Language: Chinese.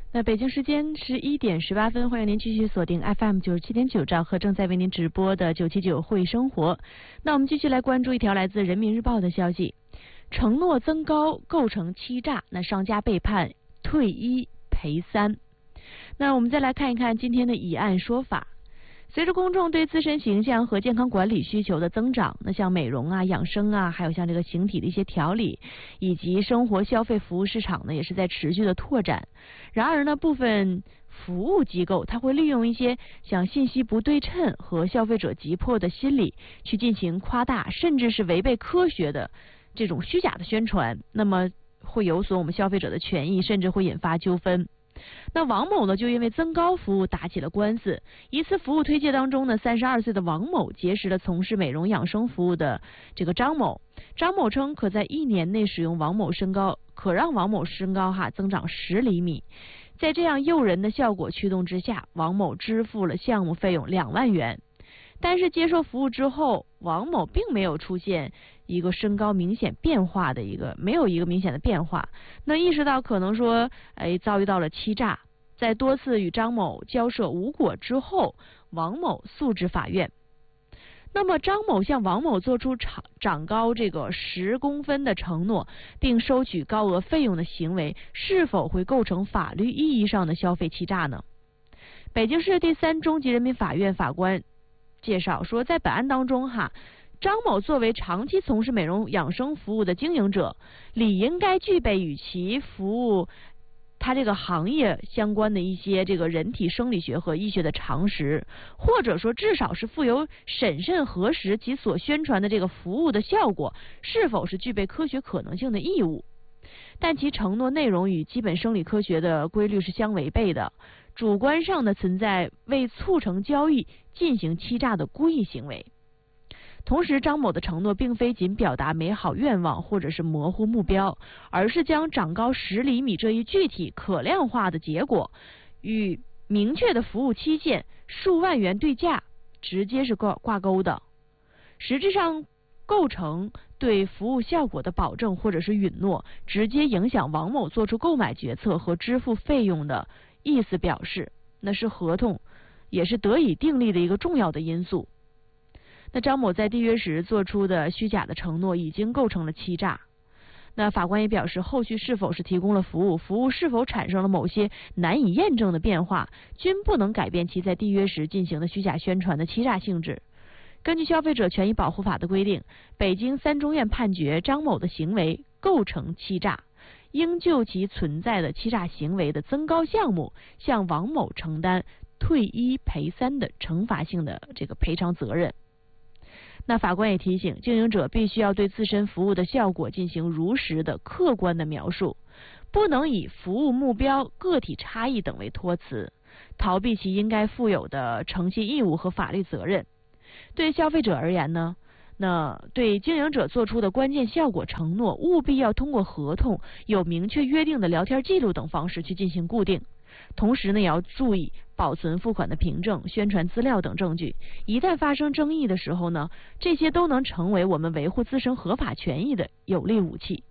那北京时间11:18，欢迎您继续锁定 FM 97.9兆赫，正在为您直播的979会生活。那我们继续来关注一条来自人民日报的消息：承诺增高构成欺诈，那商家被判退1赔3。那我们再来看一看今天的议案说法。随着公众对自身形象和健康管理需求的增长，那像美容啊、养生啊，还有像这个形体的一些调理，以及生活消费服务市场呢，也是在持续的拓展。然而呢，部分服务机构它会利用一些像信息不对称和消费者急迫的心理，去进行夸大甚至是违背科学的这种虚假的宣传，那么会有损我们消费者的权益，甚至会引发纠纷。那王某呢，就因为增高服务打起了官司。一次服务推介当中呢，32岁的王某结识了从事美容养生服务的这个张某。张某称可在1年内使用王某身高，可让王某身高增长10厘米。在这样诱人的效果驱动之下，王某支付了项目费用2万元。但是接受服务之后，王某并没有出现一个身高明显变化的没有一个明显的变化。那意识到可能说遭遇到了欺诈，在多次与张某交涉无果之后，王某诉至法院。那么张某向王某做出长高这个10公分的承诺，并收取高额费用的行为，是否会构成法律意义上的消费欺诈呢？北京市第3中级人民法院法官介绍说，在本案当中张某作为长期从事美容养生服务的经营者，理应该具备与其服务他这个行业相关的一些这个人体生理学和医学的常识，或者说至少是负有审慎核实其所宣传的这个服务的效果是否是具备科学可能性的义务。但其承诺内容与基本生理科学的规律是相违背的，主观上的存在为促成交易进行欺诈的故意行为。同时，张某的承诺并非仅表达美好愿望或者是模糊目标，而是将长高10厘米这一具体可量化的结果与明确的服务期限数万元对价直接是挂钩的，实质上构成对服务效果的保证或者是允诺，直接影响王某做出购买决策和支付费用的意思表示，那是合同也是得以订立的一个重要的因素。那张某在缔约时做出的虚假的承诺已经构成了欺诈。那法官也表示，后续是否是提供了服务，服务是否产生了某些难以验证的变化，均不能改变其在缔约时进行的虚假宣传的欺诈性质。根据消费者权益保护法的规定，北京3中院判决张某的行为构成欺诈，应就其存在的欺诈行为的增高项目，向王某承担退1赔3的惩罚性的这个赔偿责任。那法官也提醒，经营者必须要对自身服务的效果进行如实的客观的描述，不能以服务目标、个体差异等为托词，逃避其应该负有的诚信义务和法律责任。对消费者而言呢，那对经营者做出的关键效果承诺，务必要通过合同、有明确约定的聊天记录等方式去进行固定。同时呢，也要注意保存付款的凭证、宣传资料等证据。一旦发生争议的时候呢，这些都能成为我们维护自身合法权益的有力武器。